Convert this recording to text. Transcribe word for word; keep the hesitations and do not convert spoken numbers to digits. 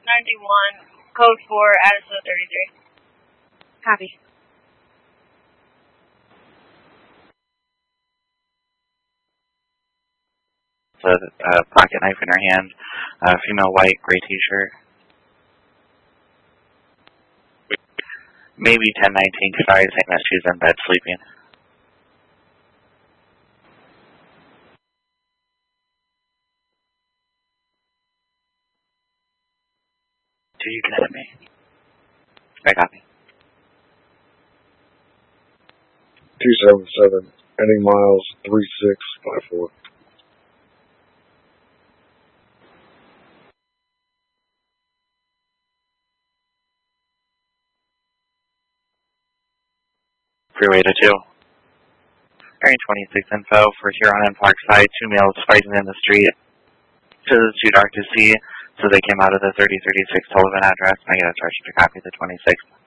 ninety-one, code four, Addison thirty-three. Copy. A uh, pocket knife in her hand, uh, female white, gray t-shirt. Maybe ten nineteen, sorry, saying that she's in bed sleeping. Do you get me? I copy. two seven seven, Eddie Miles, three six five four. Freeway to two. Area twenty-six info for Huron and Parkside. Two males fighting in the street. It was too dark to see, so they came out of the thirty thirty-six Sullivan address. I get a charge to copy the twenty-sixth.